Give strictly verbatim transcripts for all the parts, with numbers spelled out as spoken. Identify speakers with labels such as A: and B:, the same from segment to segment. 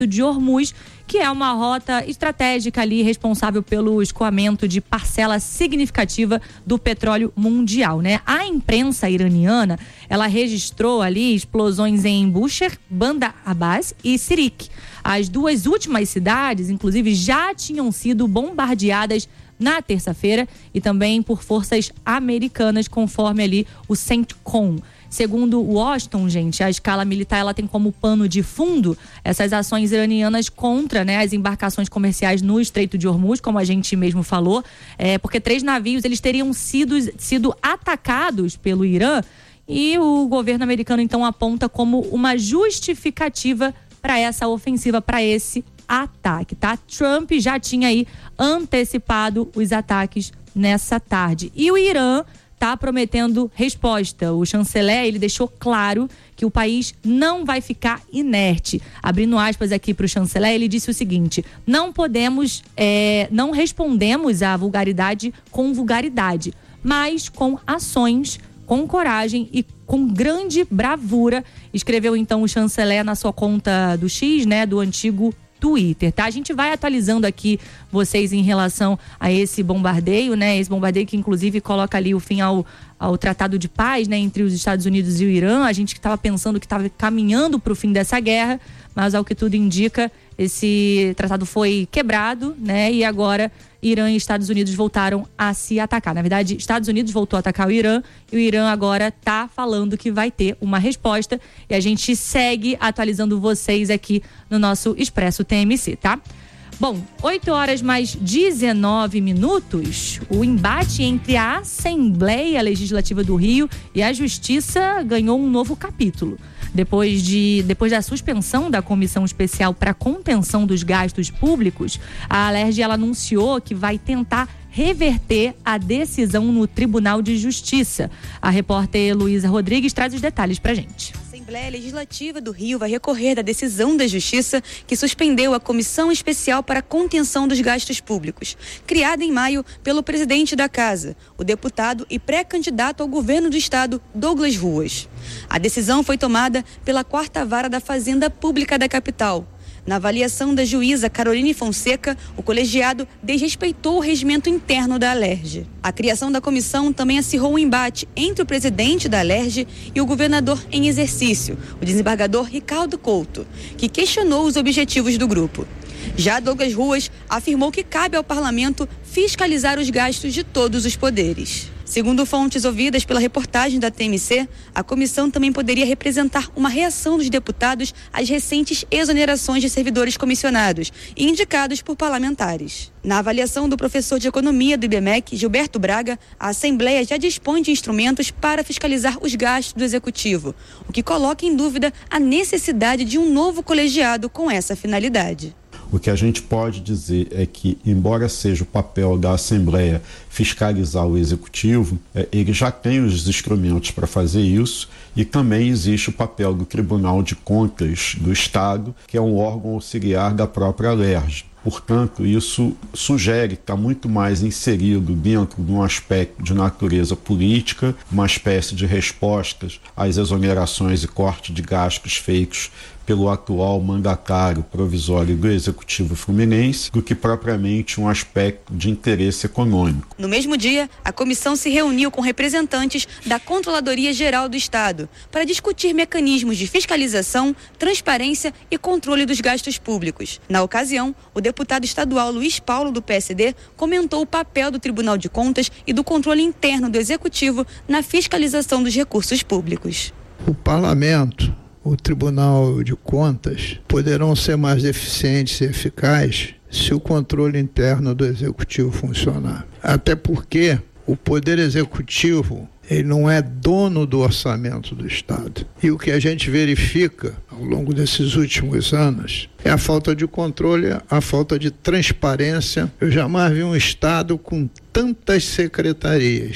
A: de Hormuz, que é uma rota estratégica ali responsável pelo escoamento de parcela significativa do petróleo mundial, né? A imprensa iraniana, ela registrou ali explosões em Bushehr, Bandar Abbas e Sirik. As duas últimas cidades, inclusive, já tinham sido bombardeadas na terça-feira e também por forças americanas, conforme ali o CENTCOM. Segundo o Washington, gente, a escala militar ela tem como pano de fundo essas ações iranianas contra, né, as embarcações comerciais no Estreito de Hormuz, como a gente mesmo falou, é, porque três navios eles teriam sido, sido atacados pelo Irã e o governo americano então aponta como uma justificativa para essa ofensiva, para esse ataque, tá? Trump já tinha aí antecipado os ataques nessa tarde. E o Irã está prometendo resposta. O chanceler, ele deixou claro que o país não vai ficar inerte. Abrindo aspas aqui para o chanceler, ele disse o seguinte: não podemos, é, não respondemos à vulgaridade com vulgaridade, mas com ações, com coragem e com grande bravura, escreveu então o chanceler na sua conta do X, né, do antigo Twitter, tá? A gente vai atualizando aqui vocês em relação a esse bombardeio, né? Esse bombardeio que inclusive coloca ali o fim ao, ao tratado de paz, né? Entre os Estados Unidos e o Irã. A gente que estava pensando que estava caminhando para o fim dessa guerra, mas ao que tudo indica, esse tratado foi quebrado, né? E agora Irã e Estados Unidos voltaram a se atacar. Na verdade, Estados Unidos voltou a atacar o Irã e o Irã agora está falando que vai ter uma resposta e a gente segue atualizando vocês aqui no nosso Expresso T M C, tá? Bom, oito horas mais dezenove minutos, o embate entre a Assembleia Legislativa do Rio e a Justiça ganhou um novo capítulo. Depois, de, depois da suspensão da Comissão Especial para Contenção dos Gastos Públicos, a Alerj ela anunciou que vai tentar reverter a decisão no Tribunal de Justiça. A repórter Luísa Rodrigues traz os detalhes pra gente.
B: A Assembleia Legislativa do Rio vai recorrer da decisão da Justiça que suspendeu a Comissão Especial para a Contenção dos Gastos Públicos, criada em maio pelo presidente da Casa, o deputado e pré-candidato ao governo do estado, Douglas Ruas. A decisão foi tomada pela quarta vara da Fazenda Pública da capital. Na avaliação da juíza Caroline Fonseca, o colegiado desrespeitou o regimento interno da Alerj. A criação da comissão também acirrou um embate entre o presidente da Alerj e o governador em exercício, o desembargador Ricardo Couto, que questionou os objetivos do grupo. Já Douglas Ruas afirmou que cabe ao parlamento fiscalizar os gastos de todos os poderes. Segundo fontes ouvidas pela reportagem da T M C, a comissão também poderia representar uma reação dos deputados às recentes exonerações de servidores comissionados e indicados por parlamentares. Na avaliação do professor de economia do I B M E C, Gilberto Braga, a Assembleia já dispõe de instrumentos para fiscalizar os gastos do Executivo, o que coloca em dúvida a necessidade de um novo colegiado com essa finalidade.
C: O que a gente pode dizer é que, embora seja o papel da Assembleia fiscalizar o Executivo, é, ele já tem os instrumentos para fazer isso e também existe o papel do Tribunal de Contas do Estado, que é um órgão auxiliar da própria Alerj. Portanto, isso sugere que está muito mais inserido dentro de um aspecto de natureza política, uma espécie de respostas às exonerações e corte de gastos feitos pelo atual mandatário provisório do Executivo Fluminense, do que propriamente um aspecto de interesse econômico.
B: No mesmo dia, a comissão se reuniu com representantes da Controladoria Geral do Estado para discutir mecanismos de fiscalização, transparência e controle dos gastos públicos. Na ocasião, o deputado estadual Luiz Paulo, do P S D, comentou o papel do Tribunal de Contas e do controle interno do Executivo na fiscalização dos recursos públicos.
D: O parlamento, o Tribunal de Contas, poderão ser mais eficientes e eficazes se o controle interno do Executivo funcionar. Até porque o Poder Executivo, ele não é dono do orçamento do Estado. E o que a gente verifica ao longo desses últimos anos é a falta de controle, a falta de transparência. Eu jamais vi um Estado com tantas secretarias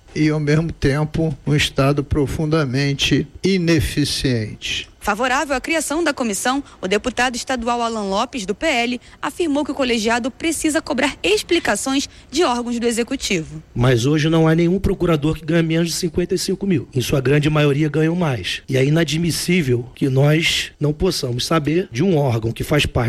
D: e, ao mesmo tempo, um Estado profundamente ineficiente.
B: Favorável à criação da comissão, o deputado estadual Alan Lopes, do P L, afirmou que o colegiado precisa cobrar explicações de órgãos do Executivo.
E: Mas hoje não há nenhum procurador que ganhe menos de cinquenta e cinco mil. Em sua grande maioria ganham mais. E é inadmissível que nós não possamos saber de um órgão que faz parte